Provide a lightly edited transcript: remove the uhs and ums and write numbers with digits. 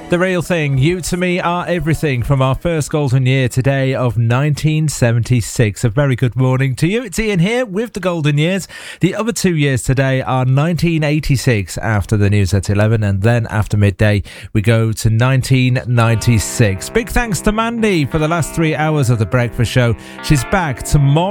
The Real Thing, You to Me Are Everything, from our first golden year today of 1976. A very good morning to you. It's Ian here with the golden years. The other 2 years today are 1986 after the news at 11, and then after midday we go to 1996. Big thanks to Mandy for the last 3 hours of the breakfast show. She's back tomorrow.